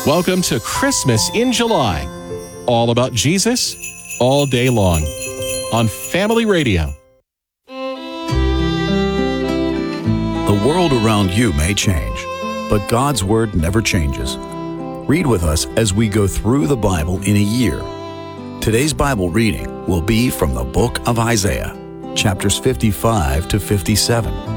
Welcome to Christmas in July. All about Jesus, all day long. On Family Radio. The world around you may change, but God's Word never changes. Read with us as we go through the Bible in a year. Today's Bible reading will be from the book of Isaiah, chapters 55 to 57.